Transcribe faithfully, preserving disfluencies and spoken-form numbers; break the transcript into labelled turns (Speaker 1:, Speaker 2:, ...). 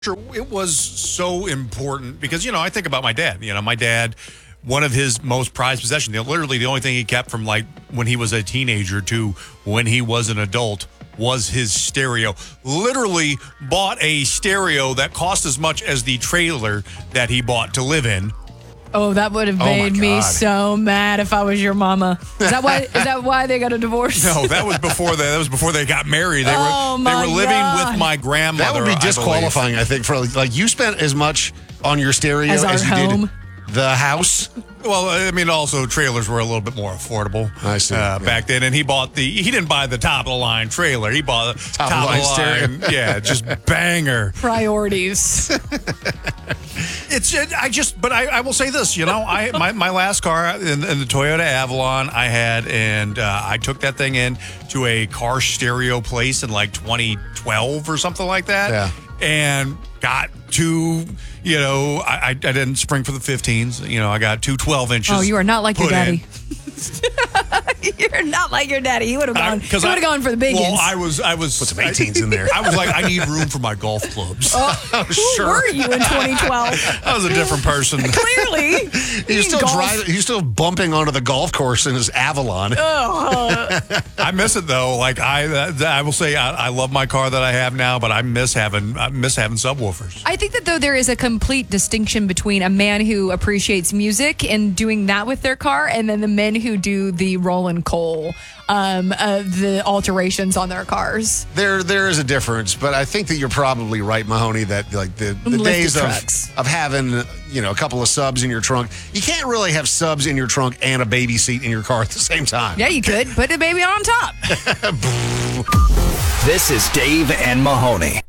Speaker 1: Sure, it was so important because, you know, I think about my dad. You know, my dad, one of his most prized possessions, you know, literally the only thing he kept from like when he was a teenager to when he was an adult was his stereo. Literally bought a stereo that cost as much as the trailer that he bought to live in.
Speaker 2: Oh, that would have
Speaker 1: Oh, my
Speaker 2: made me
Speaker 1: God.
Speaker 2: so mad if I was your mama. Is that why? Is that why they got a divorce?
Speaker 1: No, that was before they, that was before they got married. They
Speaker 2: Oh,
Speaker 1: were they
Speaker 2: my
Speaker 1: were living
Speaker 2: God.
Speaker 1: with my grandmother.
Speaker 3: That would be
Speaker 1: I believe.
Speaker 3: disqualifying, I, think, for like you spent as much on your stereo
Speaker 2: As
Speaker 3: as,
Speaker 2: our
Speaker 3: you
Speaker 2: home.
Speaker 3: did the house.
Speaker 1: Well, I mean, also trailers were a little bit more affordable.
Speaker 3: I see,
Speaker 1: uh,
Speaker 3: yeah.
Speaker 1: back then, and he bought the. He didn't buy the top of the line trailer. He bought the top,
Speaker 3: Top of the
Speaker 1: of the
Speaker 3: line
Speaker 1: line. Yeah, just banger.
Speaker 2: Priorities.
Speaker 1: It's. It, I just. But I, I will say this. You know, I my, my last car in, in the Toyota Avalon I had, and uh, I took that thing in to a car stereo place in like twenty twelve or something like that.
Speaker 3: Yeah.
Speaker 1: And got two. You know, I, I I didn't spring for the fifteens. You know, I got two twelve inches.
Speaker 2: Oh, you are not like your
Speaker 1: put in.
Speaker 2: daddy. You're not like your daddy. He would have
Speaker 1: I-
Speaker 2: gone. He
Speaker 1: 'cause
Speaker 2: would
Speaker 1: I-
Speaker 2: have gone for the big
Speaker 1: Well,
Speaker 2: ones.
Speaker 1: I was, I was.
Speaker 3: Put some eighteens in there.
Speaker 1: I was like, I need room for my golf clubs.
Speaker 2: Oh, Who were you in twenty twelve?
Speaker 1: I was a different person.
Speaker 2: Clearly,
Speaker 3: He's still
Speaker 2: golf.
Speaker 3: driving. He's still bumping onto the golf course in his Avalon.
Speaker 1: I miss it though. Like I, uh, I will say, I, I love my car that I have now, but I miss having, I miss having subwoofers.
Speaker 2: I think that though there is a complete distinction between a man who appreciates music and doing that with their car, and then the men who do the Roland Cole, um, uh, the alterations on their cars.
Speaker 3: There, there is a difference, but I think that you're probably right, Mahoney. That like the, the
Speaker 2: Lifted
Speaker 3: days of,
Speaker 2: trucks.
Speaker 3: of having you know a couple of subs in your trunk, you can't really have subs in your trunk and a baby seat in your car at the same time.
Speaker 2: Yeah, you could put the baby on top.
Speaker 4: This is Dave and Mahoney.